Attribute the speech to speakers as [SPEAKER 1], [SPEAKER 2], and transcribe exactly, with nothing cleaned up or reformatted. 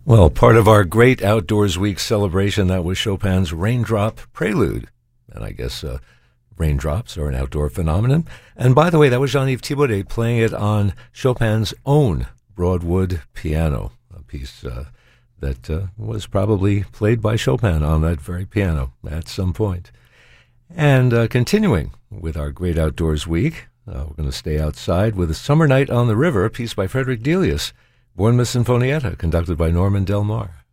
[SPEAKER 1] Well, part of our great Outdoors Week celebration, that was Chopin's Raindrop Prelude. And I guess uh, raindrops are an outdoor phenomenon. And by the way, that was Jean-Yves Thibaudet playing it on Chopin's own Broadwood piano, a piece uh, that uh, was probably played by Chopin on that very piano at some point. And uh, continuing with our great Outdoors Week, uh, we're going to stay outside with A Summer Night on the River, a piece by Frederick Delius, Bournemouth Sinfonietta, conducted by Norman Del Mar.